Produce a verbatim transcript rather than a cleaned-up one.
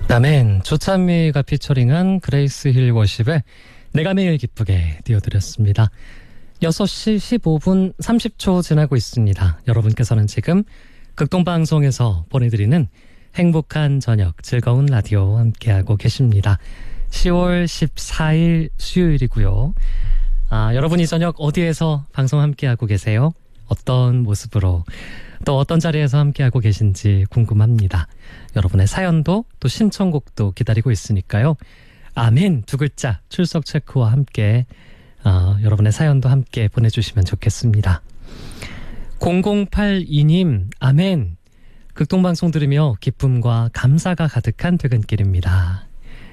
아멘. 조찬미가 피처링한 그레이스 힐 워십의 내가 매일 기쁘게 띄워드렸습니다. 여섯 시 십오 분 삼십 초 지나고 있습니다. 여러분께서는 지금 극동방송에서 보내드리는 행복한 저녁 즐거운 라디오 함께하고 계십니다. 시월 십사일 수요일이고요. 아, 여러분 이 저녁 어디에서 방송 함께하고 계세요? 어떤 모습으로 또 어떤 자리에서 함께하고 계신지 궁금합니다. 여러분의 사연도 또 신청곡도 기다리고 있으니까요. 아멘 두 글자 출석 체크와 함께 어, 여러분의 사연도 함께 보내주시면 좋겠습니다. 공공팔이님 아멘. 극동방송 들으며 기쁨과 감사가 가득한 퇴근길입니다.